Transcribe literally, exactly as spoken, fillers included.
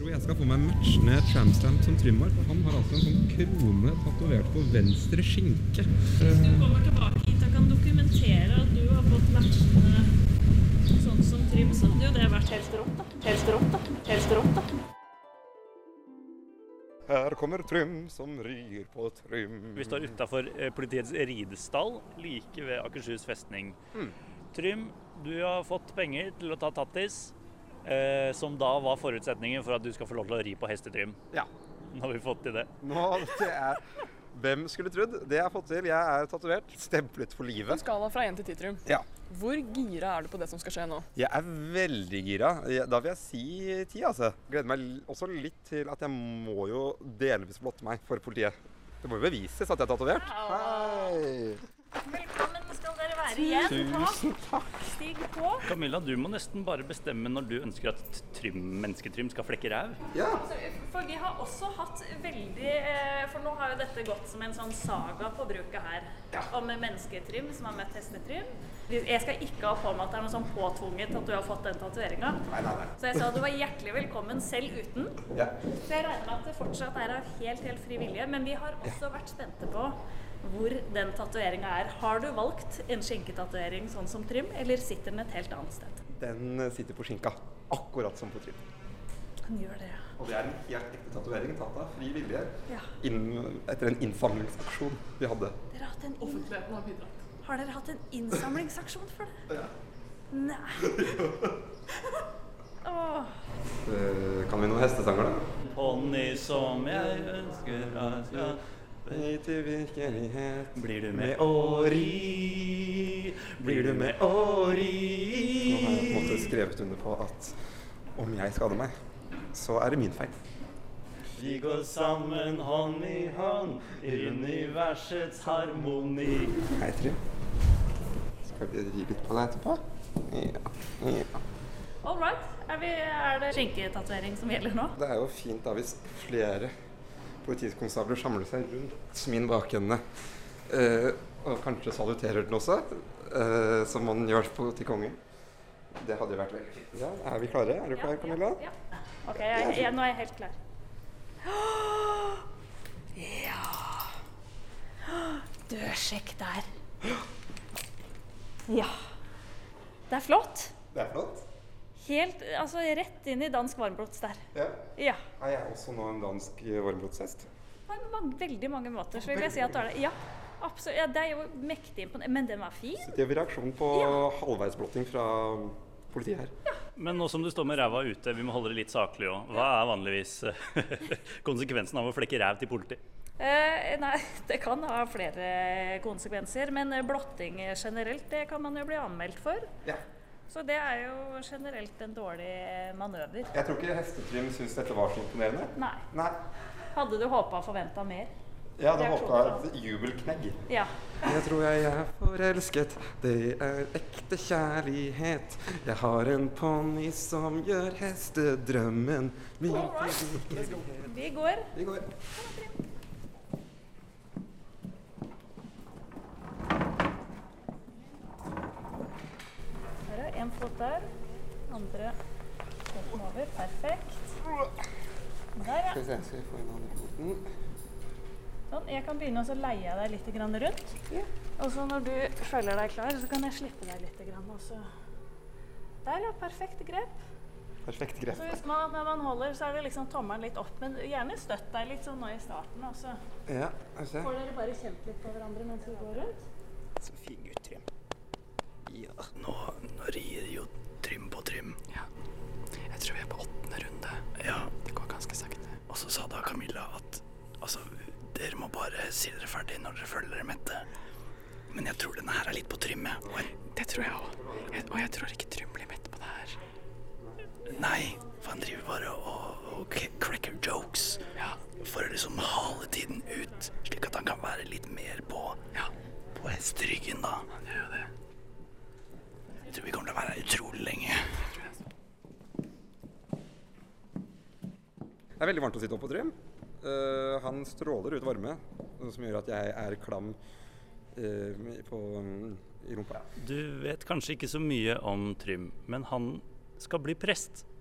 tror jeg skal få meg matchende tramstamp som Trym har, for han har altså en sånn krone tatovert på venstre skinke. Hvis du kommer tilbake hit og kan dokumentere at du har fått matchende sånn som Trym, så hadde jo det vært helt rått da. Helt rått da. Helt rått da. Her kommer Trym som rir på Trym. Vi står utenfor politiets ridestall, like ved Akershus festning. Mm. Trym, du har fått penger til å ta tattis. Eh, som da var forutsetningen for at du skal få lov til å ri på hestetrym. Ja. Nå har vi fått til det. Nå, det er... Hvem skulle trodd? Det jeg har fått til. Jeg er tatovert, stemplet for livet. En skala fra én til ti, Trym. Ja. Hvor gira er du på det som skal skje nå? Jeg er veldig gira. Da vil jeg si ti, altså. Gleder meg også litt til at jeg må jo delvis blotte meg for politiet. Det må jo bevises at jeg er tatovert. Hei! Velkommen skal dere være igjen. Tusen takk. Stig på. Camilla, du må nesten bare bestemme når du ønsker at trym, mennesketrym skal flekke ræv. Ja. For vi har også hatt veldig, for nå har jo dette gått som en sånn saga på bruket her. Ja. Om mennesketrym som har møtt hestetrym. Jeg skal ikke ha på meg at det er noe sånn påtvunget at du har fått den tatoveringen. Nei, nei, nei. Så jeg sa du var hjertelig velkommen selv uten. Ja. Så jeg regner med at det fortsatt er av helt, helt frivillige, men vi har også vært spente på hvor den tatoveringen er. Har du valgt en skinketatovering sånn som Trym, eller sitter den et helt annet sted? Den sitter på skinka, akkurat som på Trym. Den gjør det, ja. Og det er en helt ekte tatovering tatt av fri vilje, ja. Inn, etter en innsamlingsaksjon vi hadde. Dere har hatt en Offentligheten har bidratt. Har dere hatt en innsamlingsaksjon for det? Ja. Nei. Åh. Uh, kan vi noen hestesanger da? Pony som jeg ønsker at skal Vei til virkelighet. Blir du med å ri? Blir du med å ri? Nå har jeg på en måte skrevet under på at om jeg skader meg, så er det min feil. Vi går sammen hånd i hånd i universets harmoni. Hei, Trym. Skal vi ri litt på deg etterpå? Ja, ja. All right. Er, vi, er det skinketatovering som gjelder nå? Det er jo fint da hvis flere politikonstabler samler seg rundt min bakende, eh, og kanskje saluterer den også, eh, som man gjør på til kongen. Det hadde jo vært veldig fint. Ja, er vi klare? Er du klar, Camilla? Ja, ja. Ok, jeg, jeg, nå er jeg helt klar. Ja. Dørsjekk der. Ja. Det er flott. Det er flott. Helt, altså rett inn i dansk varmblods der. Ja. Ja. Er jeg også nå en dansk varmblodshest? På mange, veldig mange måter, så vil jeg si at du er det. Ja, absolutt. Ja, det er jo mektig imponerende, men den var fin. Så det er reaksjon på ja. halvveisblotting fra politiet her. Ja. Men nå som du står med ræva ute, vi må holde det litt saklig også. Hva er vanligvis konsekvensen av å flekke ræv til politi? Eh, nei, det kan ha flere konsekvenser, men blotting generelt, det kan man jo bli anmeldt for. Ja. Så det er jo generelt en dårlig manøver. Jeg tror ikke hestetrym synes dette var så imponerende. Nei. Nei. Hadde du håpet og forventet mer? Jeg hadde håpet et jubelknegg. Ja. Jeg tror jeg er forelsket, det er ekte kjærlighet. Jeg har en pony som gjør hestedrømmen min. Vi går. Vi går. En fot der, andre foten over, perfekt. Der, ja. Skal vi se, skal vi få en annen foten. Sånn, jeg kan begynne å leie deg litt rundt. Ja. Og så når du føler deg klar, så kan jeg slippe deg litt også. Der, ja, perfekt grep. Perfekt grep. Så husk man at når man holder, så er det liksom tommelen litt opp, men gjerne støtt deg litt sånn nå i starten også. Ja, jeg ser. Får dere bare kjent litt på hverandre mens vi går rundt? Så fin gutt, Trym. Ja, nå, nå rir jo Trym på Trym. Ja, jeg tror vi er på åttende runde. Ja. Det går ganske sakte. Og så sa da Camilla at altså, dere må bare si dere ferdig når dere føler dere mette. Men jeg tror denne her er litt på Trym, ja. Og jeg, det tror jeg også. Jeg, og jeg tror ikke Trym blir mett på det her. Nei, for han driver bare og, og cracker jokes. Ja. For å liksom hale tiden ut, slik at han kan være litt mer på, ja. på hesteryggen da. Han gjør jo det. Jeg tror vi kommer til å være her utrolig lenge. Det er veldig varmt å sitte opp på Trym. Uh, han stråler ut varme, som gjør at jeg er klam uh, på, um, i rumpa. Du vet kanskje ikke så mye om Trym, men han skal bli prest.